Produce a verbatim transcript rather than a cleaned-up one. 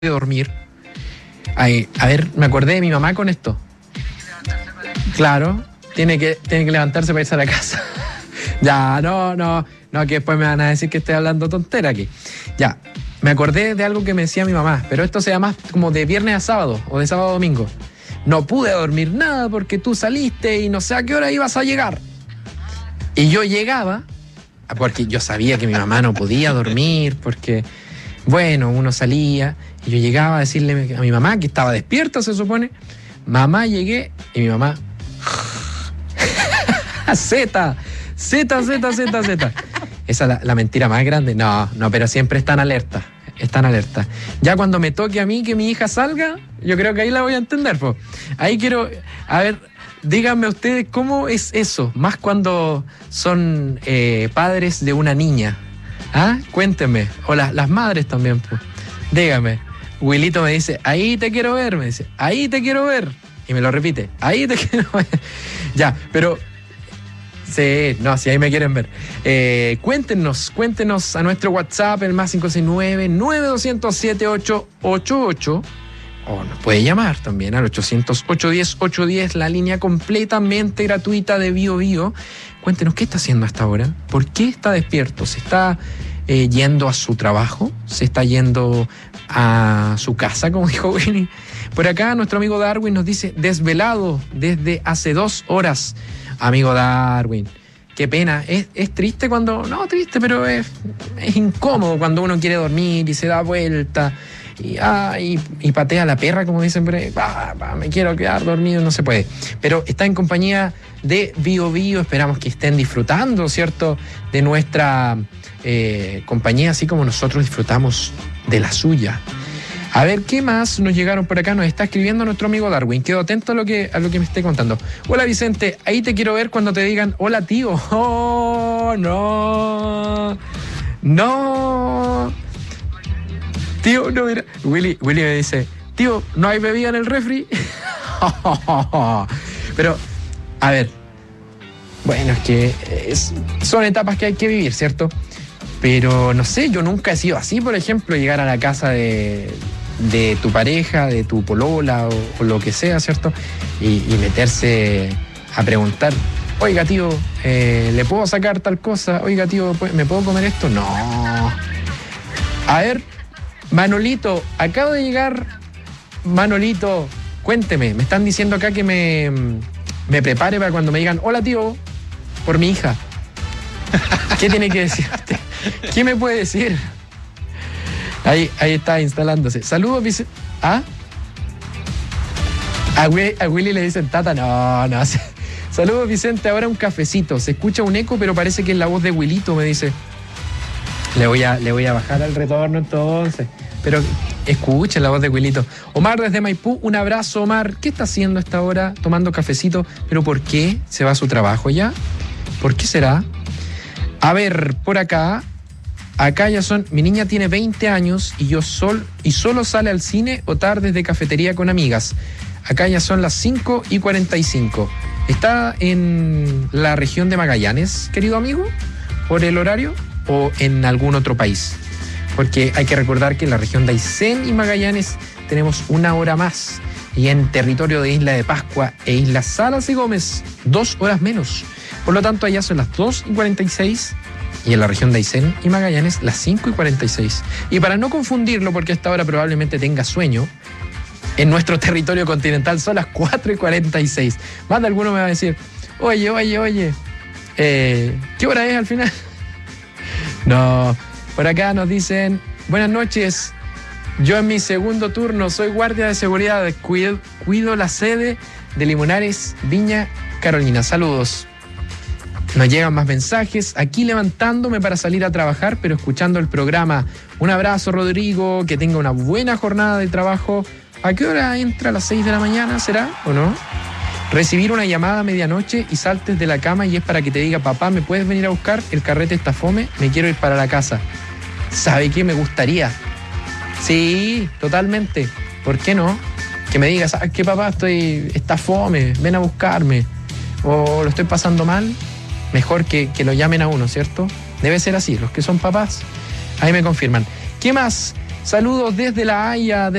de dormir. Ay, a ver, me acordé de mi mamá con esto. Claro, tiene que, tiene que levantarse para irse a la casa. Ya, no, no, no, que después me van a decir que estoy hablando tontera aquí. Ya, me acordé de algo que me decía mi mamá, pero esto sea más como de viernes a sábado o de sábado a domingo. No pude dormir nada porque tú saliste y no sé a qué hora ibas a llegar. Y yo llegaba, porque yo sabía que mi mamá no podía dormir, porque, bueno, uno salía y yo llegaba a decirle a mi mamá que estaba despierta, se supone. Mamá, llegué y mi mamá... Z, Z, Z, Z, Z. Esa es la, la mentira más grande. No, no, pero siempre están alerta. Están alerta. Ya cuando me toque a mí que mi hija salga, yo creo que ahí la voy a entender, po. Ahí quiero... A ver, díganme ustedes cómo es eso, más cuando son eh, padres de una niña. ¿Ah? Cuéntenme. O las, las madres también, pues. Dígame. Wilito me dice, ahí te quiero ver, me dice, ahí te quiero ver. Y me lo repite, ahí te quiero ver. Ya, pero... Sí, no, si ahí me quieren ver. Eh, cuéntenos, cuéntenos a nuestro WhatsApp, el más cinco seis nueve, nueve dos cero cero, siete ocho ocho ocho. O nos puede llamar también al ochocientos, ochocientos diez, ochocientos diez, la línea completamente gratuita de Bio Bio. Cuéntenos qué está haciendo hasta ahora, por qué está despierto, se está eh, yendo a su trabajo, se está yendo a su casa, como dijo Winnie. Por acá nuestro amigo Darwin nos dice, desvelado desde hace dos horas. Amigo Darwin, qué pena, es, es triste cuando, no triste, pero es, es incómodo cuando uno quiere dormir y se da vuelta y, ah, y, y patea a la perra, como dicen, ah, ah, me quiero quedar dormido, no se puede. Pero está en compañía de Bio Bio, esperamos que estén disfrutando, ¿cierto?, de nuestra eh, compañía, así como nosotros disfrutamos de la suya. A ver, ¿qué más nos llegaron por acá? Nos está escribiendo nuestro amigo Darwin. Quedo atento a lo que, a lo que me esté contando. Hola, Vicente. Ahí te quiero ver cuando te digan, hola, tío. Oh, no. No. Tío, no, mira. Willy, Willy me dice, tío, ¿no hay bebida en el refri? Pero, a ver. Bueno, es que es, son etapas que hay que vivir, ¿cierto? Pero, no sé, yo nunca he sido así, por ejemplo, llegar a la casa de... de tu pareja, de tu polola o, o lo que sea, ¿cierto? Y, y meterse a preguntar, oiga, tío, eh, ¿le puedo sacar tal cosa? Oiga, tío, ¿me puedo comer esto? No. A ver, Manolito, acabo de llegar. Manolito, cuénteme, me están diciendo acá que me, me prepare para cuando me digan, hola, tío, por mi hija. ¿Qué tiene que decir usted? ¿Qué me puede decir? Ahí, ahí está instalándose. Saludos, Vicente. ¿Ah? A, Willy, a Willy le dicen tata. No, no. Saludos, Vicente. Ahora un cafecito. Se escucha un eco, pero parece que es la voz de Wilito, me dice. Le voy a, le voy a bajar al retorno entonces. Pero escucha la voz de Wilito. Omar desde Maipú. Un abrazo, Omar. ¿Qué está haciendo a esta hora? Tomando cafecito. ¿Pero por qué? ¿Se va a su trabajo ya? ¿Por qué será? A ver, por acá. Acá ya son, mi niña tiene veinte años y yo sol, y solo sale al cine o tardes de cafetería con amigas. Acá ya son las cinco y cuarenta y cinco. ¿Está en la región de Magallanes, querido amigo, por el horario, o en algún otro país? Porque hay que recordar que en la región de Aysén y Magallanes tenemos una hora más, y en territorio de Isla de Pascua e Islas Salas y Gómez, dos horas menos. Por lo tanto, allá son las dos y cuarenta y seis. Y en la región de Aysén y Magallanes, las cinco y cuarenta y seis. Y para no confundirlo, porque hasta ahora probablemente tenga sueño, en nuestro territorio continental son las cuatro y cuarenta y seis. Más de alguno me va a decir, oye, oye, oye, eh, ¿qué hora es al final? No, por acá nos dicen, buenas noches, yo en mi segundo turno soy guardia de seguridad, cuido, cuido la sede de Limonares, Viña, Carolina. Saludos. Nos llegan más mensajes, aquí levantándome para salir a trabajar, pero escuchando el programa. Un abrazo, Rodrigo, que tenga una buena jornada de trabajo. ¿A qué hora entra? ¿A las seis de la mañana será o no? Recibir una llamada a medianoche y saltes de la cama y es para que te diga, papá, ¿me puedes venir a buscar? El carrete está fome, me quiero ir para la casa. ¿Sabe qué? Me gustaría. Sí, totalmente. ¿Por qué no? Que me digas, ¿sabes qué, papá? Estoy, está fome, ven a buscarme. O lo estoy pasando mal. Mejor que, que lo llamen a uno, ¿cierto? Debe ser así, los que son papás, ahí me confirman. ¿Qué más? Saludos desde La Haya.